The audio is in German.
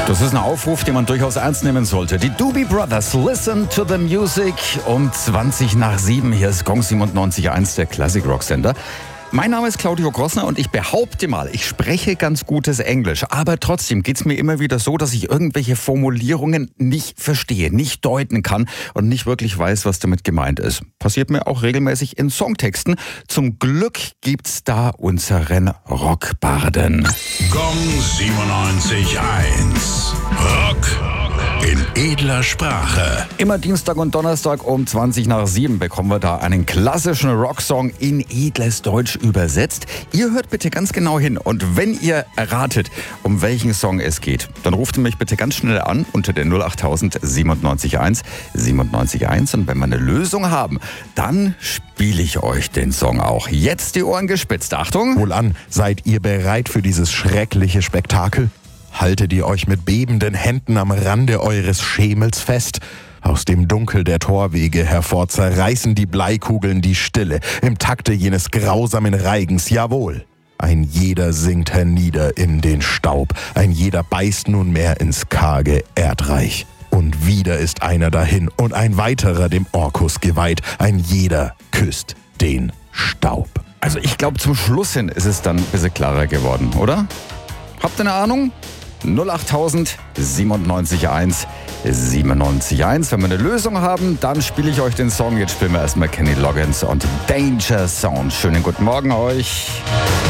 Das ist ein Aufruf, den man durchaus ernst nehmen sollte. Die Doobie Brothers, Listen to the Music, um 7:20. Hier ist Gong 97.1, der Classic Rock Sender. Mein Name ist Claudio Grossner und ich behaupte mal, ich spreche ganz gutes Englisch. Aber trotzdem geht's mir immer wieder so, dass ich irgendwelche Formulierungen nicht verstehe, nicht deuten kann und nicht wirklich weiß, was damit gemeint ist. Passiert mir auch regelmäßig in Songtexten. Zum Glück gibt's da unseren Rockbarden. Gong 97.1. Rock in edler Sprache. Immer Dienstag und Donnerstag um 7:20 bekommen wir da einen klassischen Rocksong in edles Deutsch übersetzt. Ihr hört bitte ganz genau hin und wenn ihr erratet, um welchen Song es geht, dann ruft ihr mich bitte ganz schnell an unter der 08000 97.1 97.1 und wenn wir eine Lösung haben, dann spiele ich euch den Song auch. Jetzt die Ohren gespitzt. Achtung! Wohlan, seid ihr bereit für dieses schreckliche Spektakel? Haltet ihr euch mit bebenden Händen am Rande eures Schemels fest? Aus dem Dunkel der Torwege hervor zerreißen die Bleikugeln die Stille im Takte jenes grausamen Reigens, jawohl. Ein jeder sinkt hernieder in den Staub, ein jeder beißt nunmehr ins karge Erdreich. Und wieder ist einer dahin und ein weiterer dem Orkus geweiht, ein jeder küsst den Staub. Also ich glaube, zum Schluss hin ist es dann ein bisschen klarer geworden, oder? Habt ihr eine Ahnung? 08000 97.1 97.1. Wenn wir eine Lösung haben, dann spiele ich euch den Song. Jetzt spielen wir erstmal Kenny Loggins und Danger Zone. Schönen guten Morgen euch.